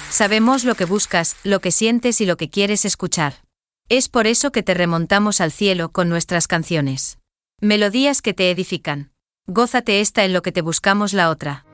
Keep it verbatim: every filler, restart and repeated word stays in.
Sabemos lo que buscas, lo que sientes y lo que quieres escuchar. Es por eso que te remontamos al cielo con nuestras canciones. Melodías que te edifican. Gózate esta en lo que te buscamos la otra.